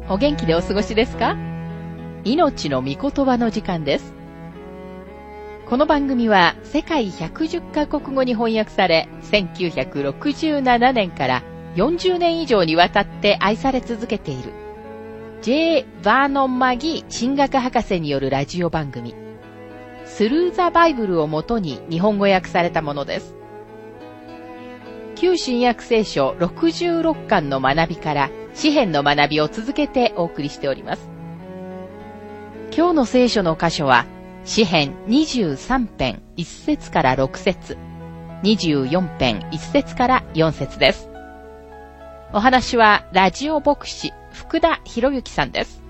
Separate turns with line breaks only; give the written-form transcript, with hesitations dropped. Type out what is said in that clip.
お元気でお過ごしですか？命の御言葉の時間です。この番組は世界110カ国語に翻訳され、1967年から40年以上にわたって愛され続けている J. バーノン・マギー神学博士によるラジオ番組スルー・ザ・バイブルをもとに日本語訳されたものです。旧新約聖書66巻の学びから詩編の学びを続けてお送りしております。今日の聖書の箇所は詩編23編1節から6節、24編1節から4節です。お話はラジオ牧師福田博之さんです。